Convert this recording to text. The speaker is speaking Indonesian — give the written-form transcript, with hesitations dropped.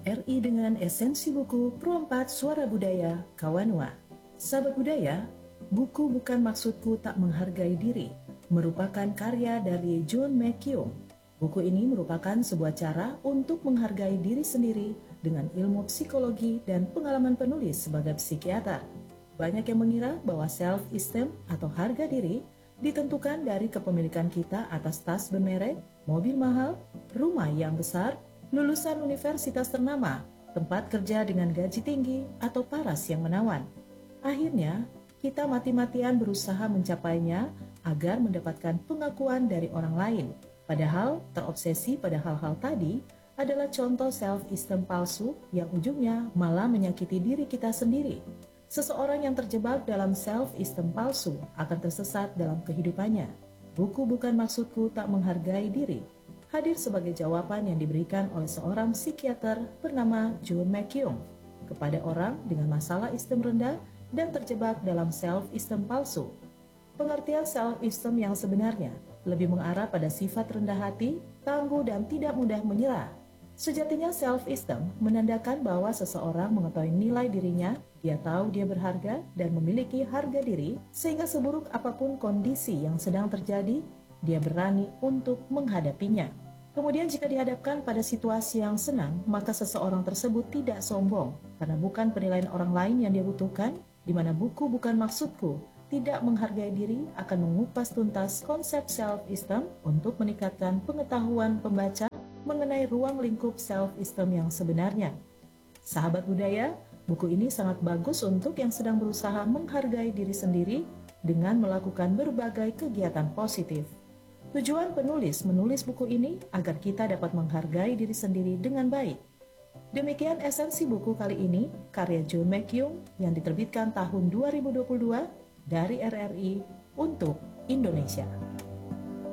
RRI dengan esensi buku Pro 4 Suara Budaya Kawanua. Sahabat budaya, buku Bukan Maksudku Tak Menghargai Diri merupakan karya dari John McKeown. Buku ini merupakan sebuah cara untuk menghargai diri sendiri dengan ilmu psikologi dan pengalaman penulis sebagai psikiater. Banyak yang mengira bahwa self-esteem atau harga diri ditentukan dari kepemilikan kita atas tas bermerek, mobil mahal, rumah yang besar, lulusan universitas ternama, tempat kerja dengan gaji tinggi, atau paras yang menawan. Akhirnya, kita mati-matian berusaha mencapainya agar mendapatkan pengakuan dari orang lain. Padahal, terobsesi pada hal-hal tadi adalah contoh self-esteem palsu yang ujungnya malah menyakiti diri kita sendiri. Seseorang yang terjebak dalam self-esteem palsu akan tersesat dalam kehidupannya. Buku Bukan Maksudku Tak Menghargai Diri hadir sebagai jawaban yang diberikan oleh seorang psikiater bernama John McKeown kepada orang dengan masalah esteem rendah dan terjebak dalam self-esteem palsu. Pengertian self-esteem yang sebenarnya lebih mengarah pada sifat rendah hati, tangguh, dan tidak mudah menyerah. Sejatinya self-esteem menandakan bahwa seseorang mengetahui nilai dirinya, dia tahu dia berharga dan memiliki harga diri, sehingga seburuk apapun kondisi yang sedang terjadi, dia berani untuk menghadapinya. Kemudian jika dihadapkan pada situasi yang senang, maka seseorang tersebut tidak sombong, karena bukan penilaian orang lain yang dia butuhkan, di mana buku Bukan Maksudku tidak menghargai diri akan mengupas tuntas konsep self-esteem untuk meningkatkan pengetahuan pembaca mengenai ruang lingkup self-esteem yang sebenarnya. Sahabat budaya, buku ini sangat bagus untuk yang sedang berusaha menghargai diri sendiri dengan melakukan berbagai kegiatan positif. Tujuan penulis menulis buku ini agar kita dapat menghargai diri sendiri dengan baik. Demikian esensi buku kali ini, karya John McKeown yang diterbitkan tahun 2022 dari RRI untuk Indonesia.